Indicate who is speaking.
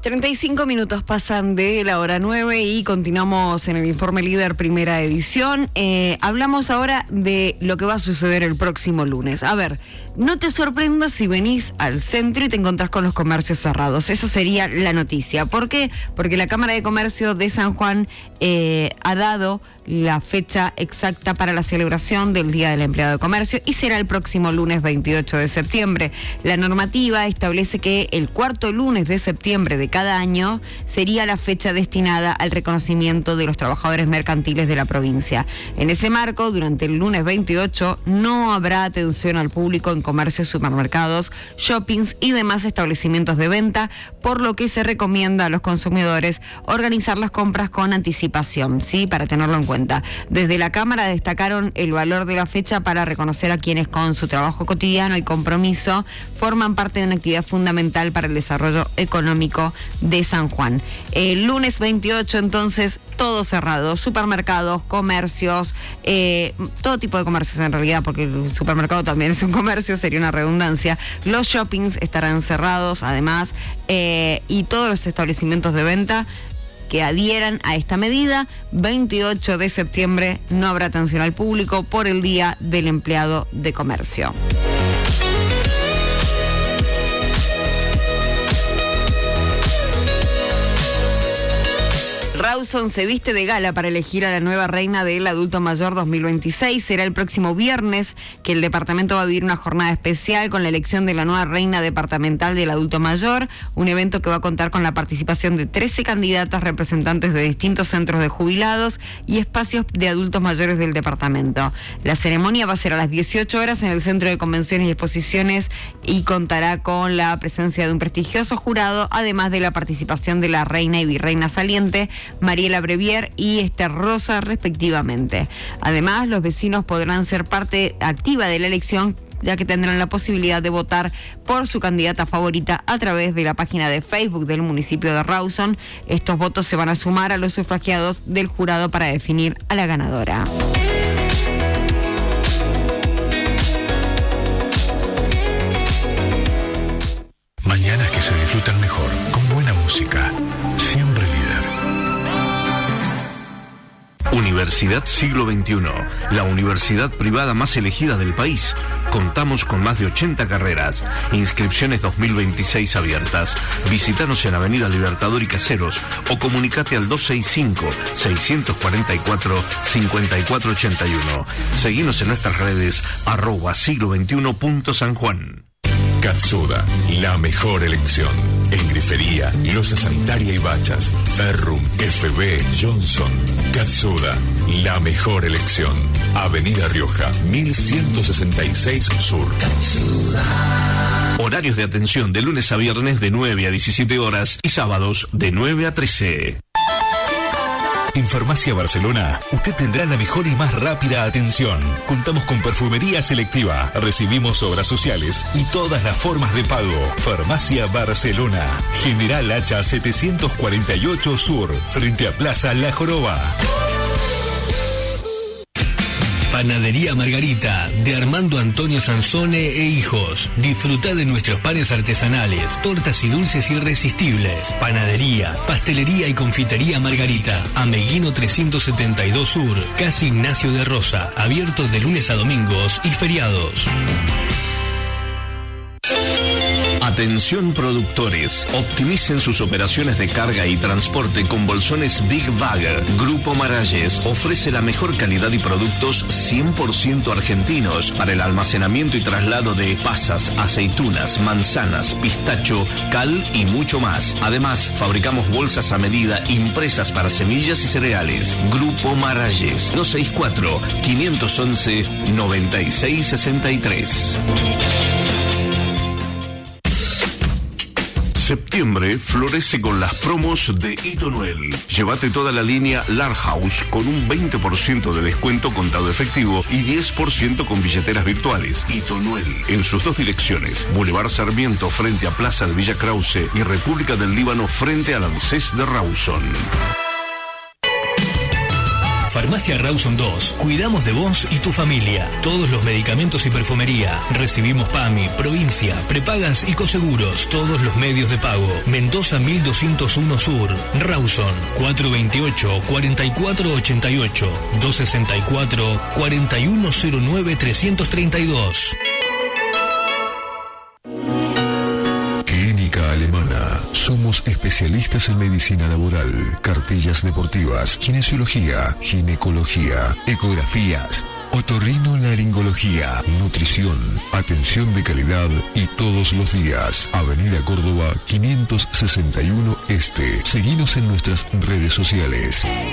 Speaker 1: 35 minutos pasan de la hora 9 y continuamos en el Informe Líder Primera Edición. Hablamos ahora de lo que va a suceder el próximo lunes. A ver, no te sorprendas si venís al centro y te encontrás con los comercios cerrados. Eso sería la noticia. ¿Por qué? Porque la Cámara de Comercio de San Juan ha dado la fecha exacta para la celebración del Día del Empleado de Comercio y será el próximo lunes 28 de septiembre. La normativa establece que el cuarto lunes de septiembre de cada año sería la fecha destinada al reconocimiento de los trabajadores mercantiles de la provincia. En ese marco, durante el lunes 28 no habrá atención al público en comercios, supermercados, shoppings y demás establecimientos de venta, por lo que se recomienda a los consumidores organizar las compras con anticipación, ¿sí? Para tenerlo en cuenta. Desde la Cámara destacaron el valor de la fecha para reconocer a quienes con su trabajo cotidiano y compromiso forman parte de una actividad fundamental para el desarrollo económico de San Juan. El lunes 28 entonces todo cerrado, supermercados, comercios, todo tipo de comercios en realidad, porque el supermercado también es un comercio, sería una redundancia. Los shoppings estarán cerrados además y todos los establecimientos de venta que adhieran a esta medida. 28 de septiembre no habrá atención al público por el Día del Empleado de Comercio. Rawson se viste de gala para elegir a la nueva reina del adulto mayor 2026. Será el próximo viernes que el departamento va a vivir una jornada especial con la elección de la nueva reina departamental del adulto mayor, un evento que va a contar con la participación de 13 candidatas representantes de distintos centros de jubilados y espacios de adultos mayores del departamento. La ceremonia va a ser a las 18 horas en el Centro de Convenciones y Exposiciones y contará con la presencia de un prestigioso jurado, además de la participación de la reina y virreina saliente, Mariela Brevier y Esther Rosa, respectivamente. Además, los vecinos podrán ser parte activa de la elección, ya que tendrán la posibilidad de votar por su candidata favorita a través de la página de Facebook del municipio de Rawson. Estos votos se van a sumar a los sufragiados del jurado para definir a la ganadora.
Speaker 2: Mañanas que se disfrutan mejor, con buena música. Siempre líder. Universidad Siglo XXI, la universidad privada más elegida del país. Contamos con más de 80 carreras. Inscripciones 2026 abiertas. Visítanos en Avenida Libertador y Caseros o comunicate al 265-644-5481. Seguinos en nuestras redes @siglo21.sanjuan.
Speaker 3: Katsuda, la mejor elección. En grifería, loza sanitaria y bachas. Ferrum, FB, Johnson. Katsuda, la mejor elección. Avenida Rioja, 1166 Sur. Katsuda.
Speaker 2: Horarios de atención de lunes a viernes de 9 a 17 horas y sábados de 9 a 13. En Farmacia Barcelona, usted tendrá la mejor y más rápida atención. Contamos con perfumería selectiva, recibimos obras sociales y todas las formas de pago. Farmacia Barcelona, General Hacha 748 Sur, frente a Plaza La Joroba.
Speaker 4: Panadería Margarita, de Armando Antonio Sansone e Hijos. Disfruta de nuestros panes artesanales, tortas y dulces irresistibles. Panadería, pastelería y confitería Margarita. Ameguino 372 Sur, Casi Ignacio de Rosa. Abiertos de lunes a domingos y feriados.
Speaker 2: Atención productores, optimicen sus operaciones de carga y transporte con bolsones Big Bag. Grupo Maralles ofrece la mejor calidad y productos 100% argentinos para el almacenamiento y traslado de pasas, aceitunas, manzanas, pistacho, cal y mucho más. Además, fabricamos bolsas a medida impresas para semillas y cereales. Grupo Maralles, 264-511-9663. Septiembre florece con las promos de Itonuel. Llévate toda la línea Larhouse con un 20% de descuento contado efectivo y 10% con billeteras virtuales. Itonuel, en sus dos direcciones, Boulevard Sarmiento frente a Plaza de Villa Krause y República del Líbano frente al ANSES de Rawson.
Speaker 4: Farmacia Rawson 2. Cuidamos de vos y tu familia. Todos los medicamentos y perfumería. Recibimos PAMI, provincia, prepagas y coseguros. Todos los medios de pago. Mendoza 1201 Sur. Rawson 428-4488. 264-4109-332.
Speaker 3: Clínica Alemana. Somos especialistas en medicina laboral, cartillas deportivas, kinesiología, ginecología, ecografías, otorrinolaringología, nutrición, atención de calidad y todos los días. Avenida Córdoba 561 Este. Seguinos en nuestras redes sociales.